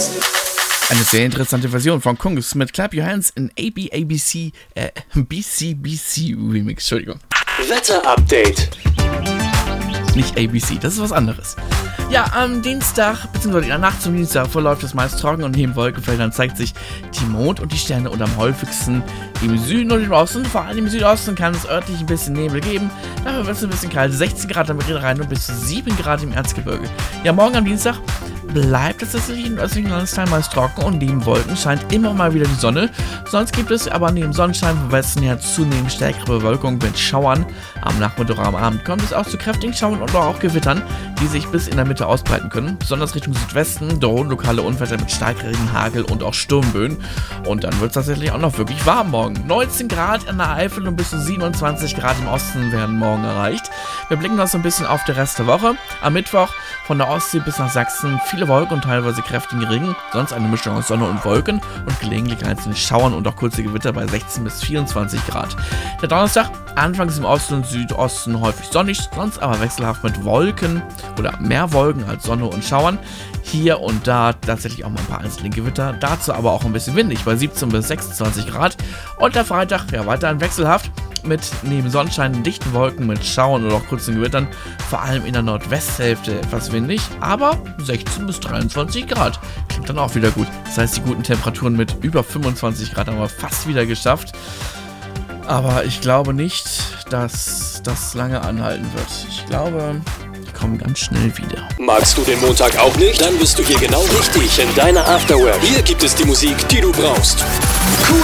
Eine sehr interessante Version von Kungs mit Clap Your Hands in BCBC Remix, Entschuldigung. Wetter-Update. Nicht ABC, das ist was anderes. Ja, am Dienstag, beziehungsweise in der Nacht zum Dienstag verläuft es meist trocken und neben Wolkenfeldern zeigt sich die Mond und die Sterne und am häufigsten im Süden und im Osten. Vor allem im Südosten kann es örtlich ein bisschen Nebel geben. Dafür wird es ein bisschen kalt. 16 Grad am Rhein und bis zu 7 Grad im Erzgebirge. Ja, morgen am Dienstag bleibt es tatsächlich im östlichen Landesteil meist trocken und neben Wolken scheint immer mal wieder die Sonne. Sonst gibt es aber neben Sonnenschein vom Westen her zunehmend stärkere Bewölkung mit Schauern. Am Nachmittag und am Abend kommt es auch zu kräftigen Schauern und auch Gewittern, die sich bis in der Mitte ausbreiten können. Besonders Richtung Südwesten drohen lokale Unwetter mit Starkregen, Hagel und auch Sturmböen. Und dann wird es tatsächlich auch noch wirklich warm morgen. 19 Grad in der Eifel und bis zu 27 Grad im Osten werden morgen erreicht. Wir blicken noch so ein bisschen auf den Rest der Woche. Am Mittwoch von der Ostsee bis nach Sachsen viele Wolken und teilweise kräftigen Regen. Sonst eine Mischung aus Sonne und Wolken und gelegentlich einzelne Schauern und auch kurze Gewitter bei 16 bis 24 Grad. Der Donnerstag anfangs im Osten und Südosten häufig sonnig, sonst aber wechselhaft mit Wolken oder mehr Wolken als Sonne und Schauern. Hier und da tatsächlich auch mal ein paar einzelne Gewitter, dazu aber auch ein bisschen windig bei 17 bis 26 Grad. Und der Freitag, ja, weiterhin wechselhaft mit neben Sonnenschein dichten Wolken mit Schauern oder auch kurzen Gewittern, vor allem in der Nordwesthälfte etwas windig, aber 16 bis 23 Grad. Klingt dann auch wieder gut. Das heißt, die guten Temperaturen mit über 25 Grad haben wir fast wieder geschafft. Aber ich glaube nicht, dass das lange anhalten wird. Ich glaube, wir kommen ganz schnell wieder. Magst du den Montag auch nicht? Dann bist du hier genau richtig in deiner Afterwork. Hier gibt es die Musik, die du brauchst. Cool